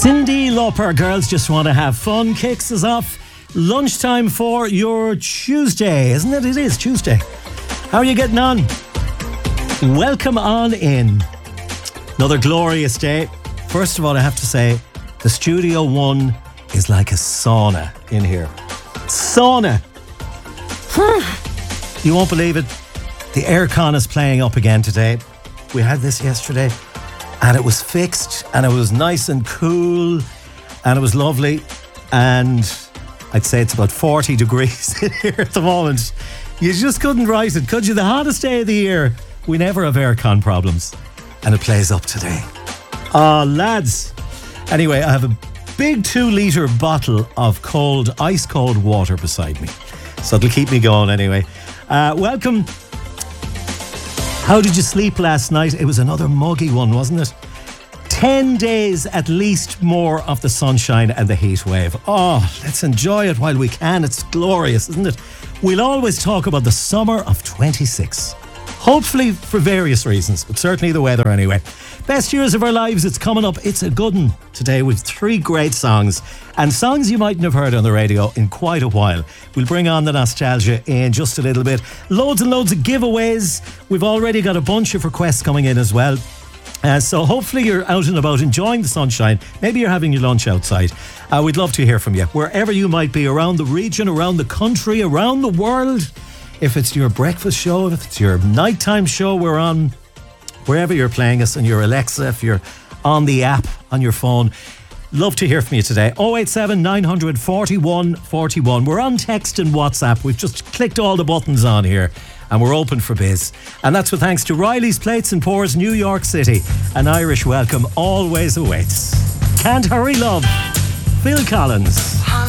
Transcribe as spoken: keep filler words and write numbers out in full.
Cyndi Lauper, Girls Just Want to Have Fun, kicks us off. Lunchtime for your Tuesday, isn't it? It is Tuesday. How are you getting on? Welcome on in. Another glorious day. First of all, I have to say, the Studio One is like a sauna in here. Sauna. You won't believe it. The aircon is playing up again today. We had this yesterday and it was fixed and it was nice and cool and it was lovely, and I'd say it's about forty degrees in here at the moment. You just couldn't write it, could you? The hottest day of the year. We never have aircon problems, and it plays up today. Ah, oh, lads. Anyway, I have a big two litre bottle of cold, ice cold water beside me, so it'll keep me going anyway. Uh, welcome. How did you sleep last night? It was another muggy one, wasn't it? Ten days at least more of the sunshine and the heat wave. Oh, let's enjoy it while we can. It's glorious, isn't it? We'll always talk about the summer of twenty-six. Hopefully for various reasons, but certainly the weather anyway. Best years of our lives, it's coming up. It's a good one today with three great songs, and songs you mightn't have heard on the radio in quite a while. We'll bring on the nostalgia in just a little bit. Loads and loads of giveaways. We've already got a bunch of requests coming in as well. Uh, so hopefully you're out and about enjoying the sunshine. Maybe you're having your lunch outside. Uh, we'd love to hear from you. Wherever you might be, around the region, around the country, around the world. If it's your breakfast show, if it's your nighttime show, we're on wherever you're playing us, and your Alexa, if you're on the app on your phone. Love to hear from you today. oh eight seven, nine four one, four one. We're on text and WhatsApp. We've just clicked all the buttons on here and we're open for biz. And that's with thanks to Riley's Plates and Pours, New York City. An Irish welcome always awaits. Can't Hurry Love, Phil Collins.